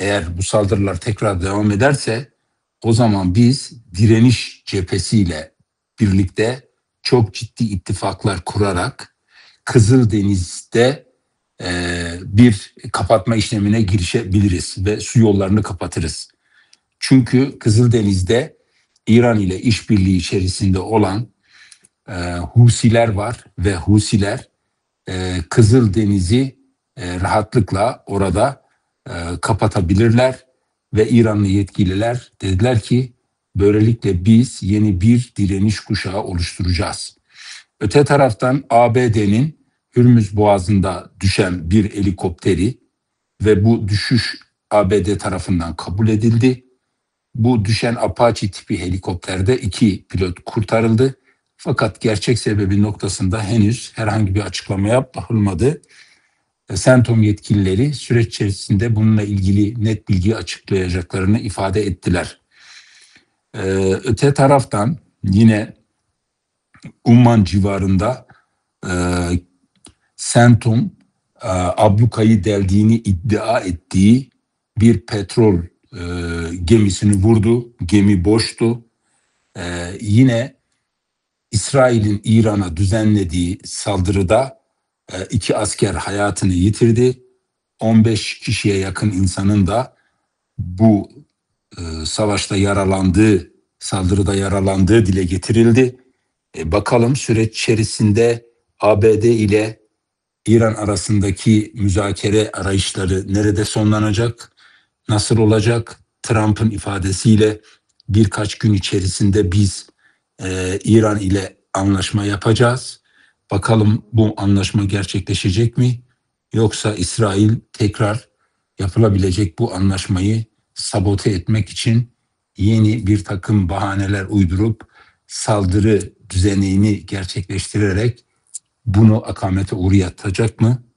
eğer bu saldırılar tekrar devam ederse o zaman biz direniş cephesiyle birlikte çok ciddi ittifaklar kurarak Kızıldeniz'de bir kapatma işlemine girişebiliriz ve su yollarını kapatırız. Çünkü Kızıldeniz'de İran ile işbirliği içerisinde olan Husiler var ve Husiler Kızıldeniz'i rahatlıkla orada kapatabilirler ve İranlı yetkililer dediler ki böylelikle biz yeni bir direniş kuşağı oluşturacağız. Öte taraftan ABD'nin Hürmüz Boğazı'nda düşen bir helikopteri ve bu düşüş ABD tarafından kabul edildi. Bu düşen Apache tipi helikopterde 2 pilot kurtarıldı. Fakat gerçek sebebi noktasında henüz herhangi bir açıklama yapılmadı. CENTCOM yetkilileri süreç içerisinde bununla ilgili net bilgi açıklayacaklarını ifade ettiler. Öte taraftan yine Umman civarında CENTCOM ablukayı deldiğini iddia ettiği bir petrol gemisini vurdu. Gemi boştu. Yine İsrail'in İran'a düzenlediği saldırıda 2 asker hayatını yitirdi. 15 kişiye yakın insanın da bu savaşta yaralandığı, saldırıda yaralandığı dile getirildi. Bakalım süreç içerisinde ABD ile İran arasındaki müzakere arayışları nerede sonlanacak, nasıl olacak? Trump'ın ifadesiyle birkaç gün içerisinde biz İran ile anlaşma yapacağız. Bakalım bu anlaşma gerçekleşecek mi? Yoksa İsrail tekrar yapılabilecek bu anlaşmayı sabote etmek için yeni bir takım bahaneler uydurup saldırı düzenini gerçekleştirerek bunu akamete uğratacak mı?